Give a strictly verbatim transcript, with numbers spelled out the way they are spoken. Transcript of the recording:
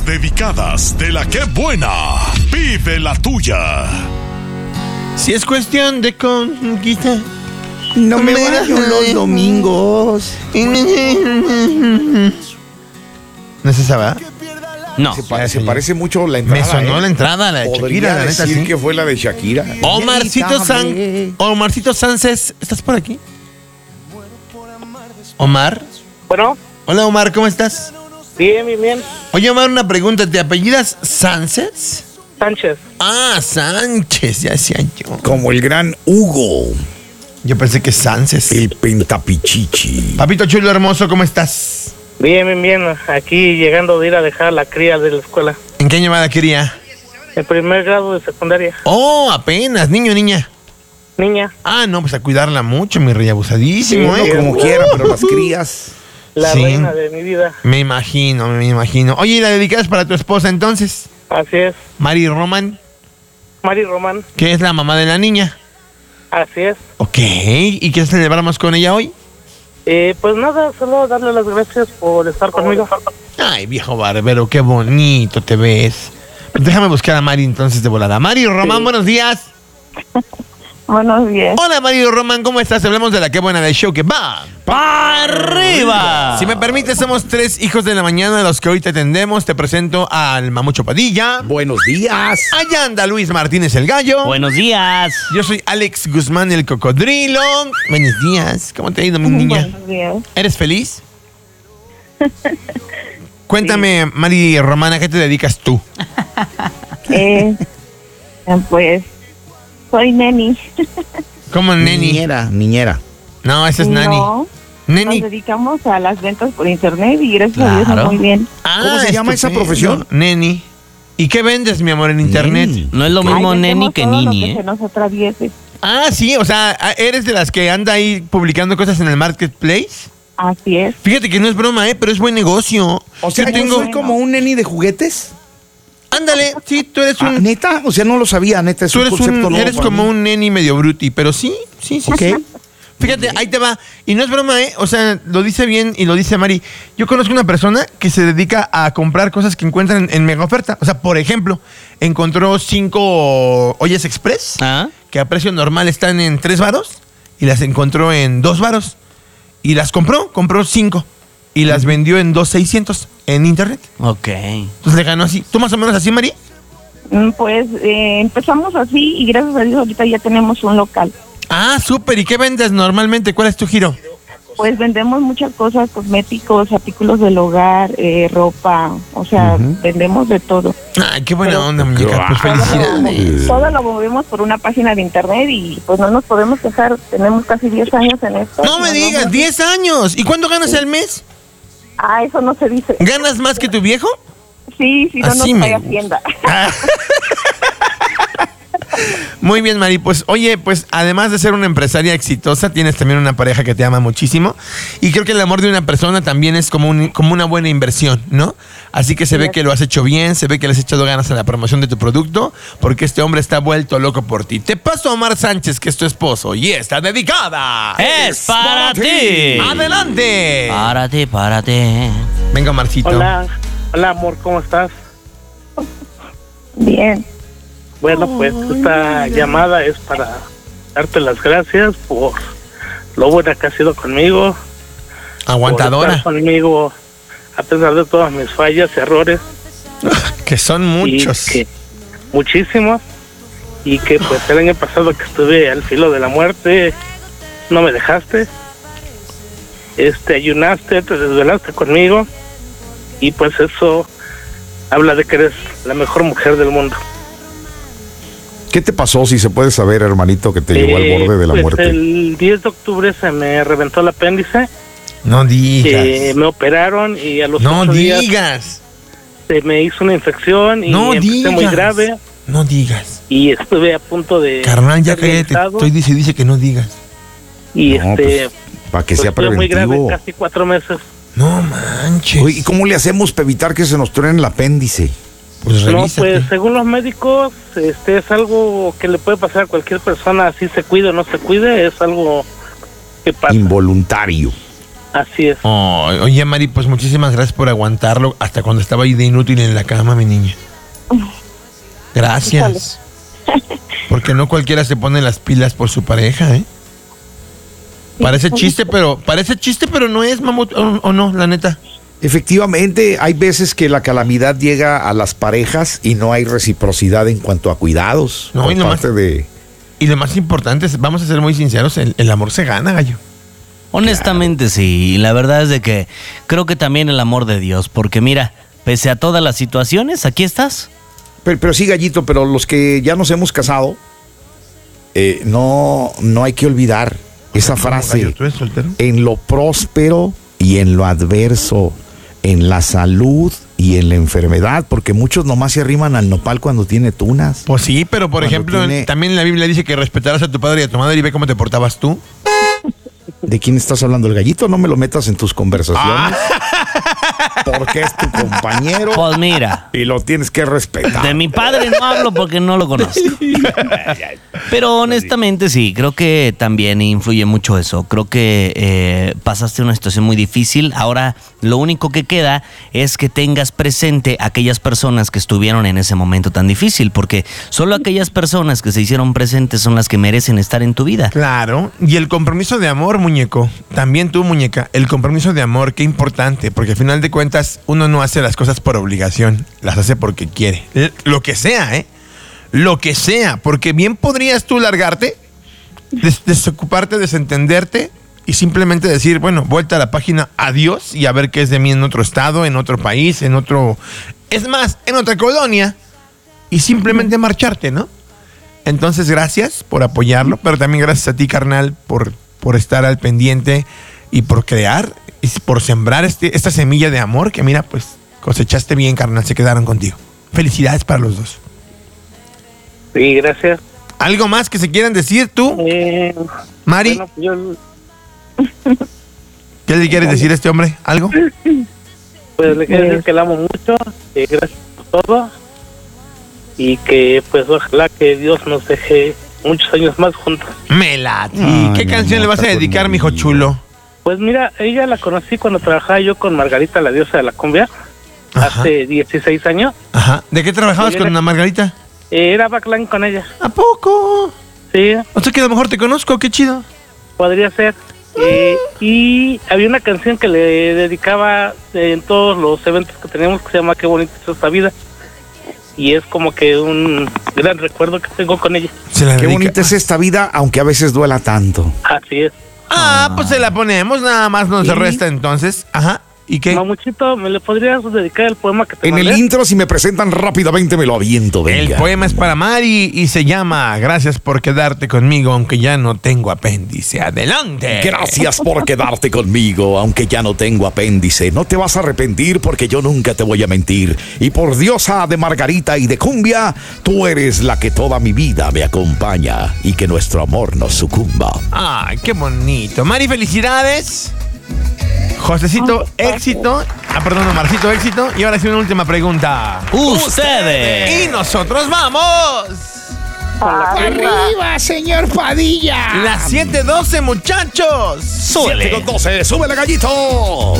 dedicadas de la que buena. Pide la tuya. Si es cuestión de conquista, no me baño los domingos. ¿No es esa, verdad? No. Se, pa- se parece mucho la entrada. Me sonó ¿eh? la entrada, la de Podría Shakira, la neta, decir sí. que fue la de Shakira. Omarcito San... Omarcito Sánchez, ¿estás por aquí? Omar. Bueno. Hola, Omar, ¿cómo estás? Bien, bien, bien. Oye, Omar, una pregunta. ¿Te apellidas Sánchez? Sánchez. Ah, Sánchez, ya decía yo. Como el gran Hugo. Yo pensé que Sánchez. El pentapichichi. Papito chulo hermoso, ¿cómo estás? Bien, bien, bien. Aquí llegando de ir a dejar a la cría de la escuela. ¿En qué llamada quería? El primer grado de secundaria. Oh, apenas, niño o niña. Niña. Ah, no, pues a cuidarla mucho, mi rey, abusadísimo, Sí, ¿eh? como quiera, pero las crías. La Sí. reina de mi vida. Me imagino, me imagino. Oye, ¿y la dedicas para tu esposa entonces? Así es. Mari Roman, Mari Román. que es la mamá de la niña. Así es. Ok, ¿y qué celebramos con ella hoy? Eh, pues nada, solo darle las gracias por estar conmigo. Ay, viejo barbero, qué bonito te ves. Déjame buscar a Mari entonces de volada. Mari Román, Sí. buenos días. Buenos días. Hola, Mari Román, ¿cómo estás? Hablamos de la qué buena del show que va ¡para arriba! Si me permites, somos tres hijos de la mañana de los que hoy te atendemos. Te presento al Mamucho Padilla. Buenos días. Allá anda Luis Martínez el Gallo. Buenos días. Yo soy Alex Guzmán el Cocodrilo. Buenos días. ¿Cómo te ha ido, mi niña? Buenos días. ¿Eres feliz? Cuéntame, Mari Román, ¿a qué te dedicas tú? Eh, pues soy neni. ¿Cómo neni? Niñera, niñera. No, esa es nani. No, Neni. nos dedicamos a las ventas por internet y gracias a Dios Claro. muy bien. Ah, ¿Cómo se llama esa estupendo. profesión? Neni. ¿Y qué vendes, mi amor, en internet? Neni. No es lo mismo Ay, neni hacemos que todo lo nini, que ¿eh? se nos atraviese. Ah, sí, o sea, ¿eres de las que anda ahí publicando cosas en el marketplace? Así es. Fíjate que no es broma, ¿eh? Pero es buen negocio. O sea, yo yo tengo... soy como un neni de juguetes. Ándale, sí, tú eres Ah, un... ¿neta? O sea, no lo sabía, neta. Es Tú un eres, concepto un, nuevo eres para como mí. un neni medio bruti, pero sí, sí, sí. Ok. sí. Fíjate, ahí te va. Y no es broma, ¿eh? O sea, lo dice bien y lo dice Mari. Yo conozco una persona que se dedica a comprar cosas que encuentran en mega oferta. O sea, por ejemplo, encontró cinco ollas express ¿Ah? que a precio normal están en tres varos y las encontró en dos varos. Y las compró, compró cinco y las vendió en dos seiscientos en internet. Ok. Entonces le ganó así. ¿Tú más o menos así, Mari? Mm, Pues eh, empezamos así y gracias a Dios ahorita ya tenemos un local. Ah, súper. ¿Y qué vendes normalmente? ¿Cuál es tu giro? Pues vendemos muchas cosas, cosméticos, artículos del hogar, eh, ropa, o sea, vendemos de todo. Ay, qué buena Pero- onda, muñeca. Pues Todo lo, felicidades. todo lo movemos por una página de internet y pues no nos podemos quejar. Tenemos casi diez años en esto. No me digas, diez años. ¿Y cuánto ganas al mes? Ah, eso no se dice. ¿Ganas más que tu viejo? Sí, sí, no Así nos me cae gusta. Hacienda. Muy bien, Mari. Pues, oye, pues además de ser una empresaria exitosa, tienes también una pareja que te ama muchísimo. Y creo que el amor de una persona también es como, un, como una buena inversión, ¿no? Así que se ve que lo has hecho bien, se ve que le has echado ganas a la promoción de tu producto, porque este hombre está vuelto loco por ti. Te paso a Omar Sánchez, que es tu esposo, y está dedicada. ¡Es para ti! ¡Adelante! Párate, párate. Venga, Omarcito. Hola. Hola, amor, ¿cómo estás? Bien. Bueno, pues esta llamada es para darte las gracias por lo buena que has sido conmigo. Por Aguantadora. estar conmigo a pesar de todas mis fallas, errores. Que son muchos. Y que, muchísimos. Y que pues el año pasado que estuve al filo de la muerte, no me dejaste. Este, ayunaste, te desvelaste conmigo. Y pues eso habla de que eres la mejor mujer del mundo. ¿Qué te pasó, si se puede saber, hermanito, que te llevó al Eh, borde de la pues muerte? el diez de octubre se me reventó el apéndice. No digas. Eh, me operaron y a los No ocho días digas. se me hizo una infección y No empecé digas. muy grave No digas. y estuve a punto de Carnal, ya ser cállate. realizado. Estoy dice, dice que no digas. Y No, este Para que pues, sea estuve muy grave, preventivo. casi cuatro meses. No manches. Oye, ¿y cómo le hacemos para evitar que se nos truene el apéndice? Pues No, revísate. pues según los médicos, este es algo que le puede pasar a cualquier persona, así se cuide o no se cuide, es algo que pasa. Involuntario. Así es. Oh, oye, Mari, pues muchísimas gracias por aguantarlo hasta cuando estaba ahí de inútil en la cama, mi niña. Gracias. Porque no cualquiera se pone las pilas por su pareja, ¿eh? Parece chiste, pero parece chiste, pero no es, mamut, o, o no, la neta. Efectivamente, hay veces que la calamidad llega a las parejas y no hay reciprocidad en cuanto a cuidados No, por y nomás- parte de... Y lo más importante es, vamos a ser muy sinceros, el, el amor se gana, gallo. Honestamente sí, y la verdad es de que creo que también el amor de Dios, porque mira, pese a todas las situaciones, aquí estás. Pero, pero sí, Gallito, pero los que ya nos hemos casado, eh, no, no hay que olvidar esa frase, Gallo, ¿tú eres soltero? en lo próspero y en lo adverso, en la salud y en la enfermedad, porque muchos nomás se arriman al nopal cuando tiene tunas. Pues sí, pero por Cuando ejemplo, tiene- también en la Biblia dice que respetarás a tu padre y a tu madre y ve cómo te portabas tú. ¿De quién estás hablando, el Gallito? No me lo metas en tus conversaciones. Porque es tu compañero Pues mira, y lo tienes que respetar. de mi padre no hablo porque no lo conozco. Pero honestamente sí, creo que también influye mucho eso. Creo que eh, pasaste una situación muy difícil. Ahora lo único que queda es que tengas presente a aquellas personas que estuvieron en ese momento tan difícil, porque solo aquellas personas que se hicieron presentes son las que merecen estar en tu vida. Claro, y el compromiso de amor, muñeco, también tú, muñeca, el compromiso de amor, qué importante, porque al final de cuentas uno no hace las cosas por obligación, las hace porque quiere. L- Lo que sea, ¿eh? Lo que sea, porque bien podrías tú largarte, des- desocuparte, desentenderte y simplemente decir, bueno, vuelta a la página, adiós y a ver qué es de mí en otro estado, en otro país, en otro... Es más, en otra colonia y simplemente marcharte, ¿no? Entonces, gracias por apoyarlo, pero también gracias a ti, carnal, por, por estar al pendiente y por crear y por sembrar este, esta semilla de amor que, mira, pues cosechaste bien, carnal, se quedaron contigo. Felicidades para los dos. Sí, gracias. ¿Algo más que se quieran decir tú, Eh, Mari? bueno, pues yo, ¿Qué le quieres decir a este hombre? ¿Algo? pues le quiero decir que la amo mucho, que gracias por todo y que pues ojalá que Dios nos deje muchos años más juntos. Me late. Ay, ¿Qué mi canción amor, le vas a está dedicar, conmigo. mijo chulo? Pues mira, ella la conocí cuando trabajaba yo con Margarita, la diosa de la cumbia, Ajá. hace dieciséis años. Ajá. ¿De qué trabajabas Oye, con la- Ana Margarita? Eh, era backline con ella. ¿A poco? Sí, O sea que a lo mejor te conozco, qué chido. podría ser. Eh, y había una canción que le dedicaba en todos los eventos que teníamos que se llama Qué bonita es esta vida. Y es como que un gran recuerdo que tengo con ella. Se la Qué dedica- bonita es esta vida, aunque a veces duela tanto. Así es. Ah, pues se la ponemos, nada más nos Sí. resta entonces. Ajá. ¿Y qué? Mamuchito, ¿me le podrías dedicar el poema que te En el mandé? intro, si me presentan rápidamente, me lo aviento, El venga. poema es para Mari y se llama Gracias por quedarte conmigo aunque ya no tengo apéndice. Adelante. Gracias por quedarte conmigo, aunque ya no tengo apéndice. No te vas a arrepentir porque yo nunca te voy a mentir. Y por diosa de Margarita y de cumbia, tú eres la que toda mi vida me acompaña y que nuestro amor nos sucumba. Ay, qué bonito. Mari, felicidades. Josecito, éxito. Ah, perdón, Omarcito, éxito. Y ahora sí una última pregunta. Ustedes. Y nosotros vamos. ¡Arriba, señor Padilla! Las siete doce, muchachos. Súbele. siete con doce, ¡súbele, Gallito!